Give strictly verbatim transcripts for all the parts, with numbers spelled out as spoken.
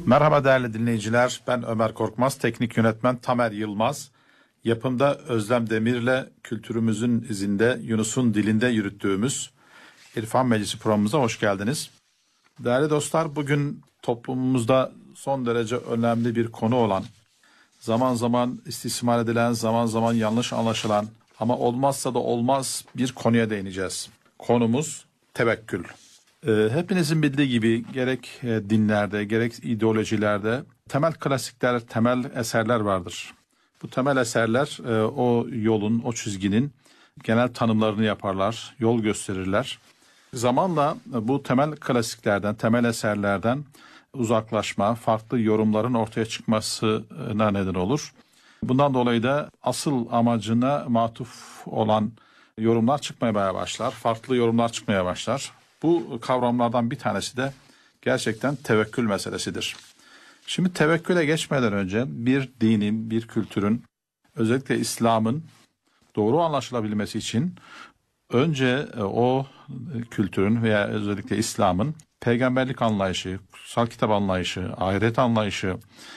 Merhaba değerli dinleyiciler, ben Ömer Korkmaz, teknik yönetmen Tamer Yılmaz. Yapımda Özlem Demir'le kültürümüzün izinde Yunus'un dilinde yürüttüğümüz İrfan Meclisi programımıza hoş geldiniz. Değerli dostlar, bugün toplumumuzda son derece önemli bir konu olan, zaman zaman istismar edilen, zaman zaman yanlış anlaşılan ama olmazsa da olmaz bir konuya değineceğiz. Konumuz tevekkül. Ee, hepinizin bildiği gibi gerek dinlerde gerek ideolojilerde temel klasikler, temel eserler vardır. Bu temel eserler e, o yolun, o çizginin genel tanımlarını yaparlar, yol gösterirler. Zamanla bu temel klasiklerden, temel eserlerden uzaklaşma, farklı yorumların ortaya çıkmasına neden olur. Bundan dolayı da asıl amacına matuf olan yorumlar çıkmaya başlar, farklı yorumlar çıkmaya başlar. Bu kavramlardan bir tanesi de gerçekten tevekkül meselesidir. Şimdi tevekküle geçmeden önce bir dinin, bir kültürün, özellikle İslam'ın doğru anlaşılabilmesi için önce o kültürün veya özellikle İslam'ın peygamberlik anlayışı, kutsal kitap anlayışı, ahiret anlayışını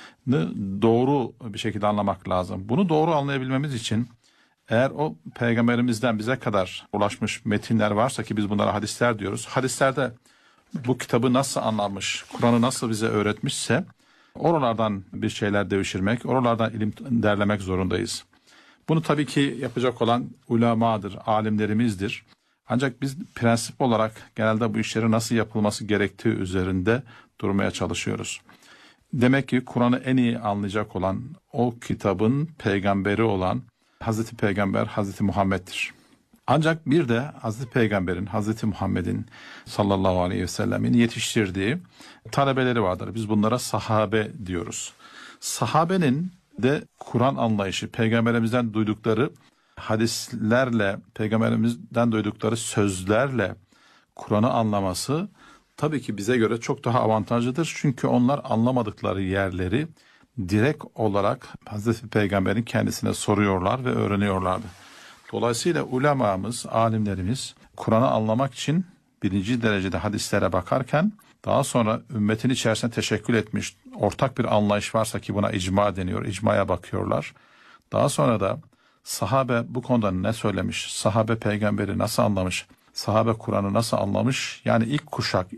doğru bir şekilde anlamak lazım. Bunu doğru anlayabilmemiz için eğer o peygamberimizden bize kadar ulaşmış metinler varsa ki biz bunlara hadisler diyoruz. Hadislerde bu kitabı nasıl anlamış, Kur'an'ı nasıl bize öğretmişse oralardan bir şeyler devşirmek, oralardan ilim derlemek zorundayız. Bunu tabii ki yapacak olan ulemadır, alimlerimizdir. Ancak biz prensip olarak genelde bu işlerin nasıl yapılması gerektiği üzerinde durmaya çalışıyoruz. Demek ki Kur'an'ı en iyi anlayacak olan, o kitabın peygamberi olan Hazreti Peygamber Hazreti Muhammed'dir. Ancak bir de Hazreti Peygamber'in, Hazreti Muhammed'in sallallahu aleyhi ve sellemin yetiştirdiği talebeleri vardır. Biz bunlara sahabe diyoruz. Sahabenin de Kur'an anlayışı, peygamberimizden duydukları hadislerle, peygamberimizden duydukları sözlerle Kur'an'ı anlaması tabii ki bize göre çok daha avantajlıdır. Çünkü onlar anlamadıkları yerleri direkt olarak Hazreti Peygamber'in kendisine soruyorlar ve öğreniyorlardı. Dolayısıyla ulemamız, alimlerimiz Kur'an'ı anlamak için birinci derecede hadislere bakarken daha sonra ümmetin içerisine teşekkül etmiş ortak bir anlayış varsa ki buna icma deniyor, icmaya bakıyorlar. Daha sonra da sahabe bu konuda ne söylemiş, sahabe peygamberi nasıl anlamış, sahabe Kur'an'ı nasıl anlamış, yani ilk kuşak,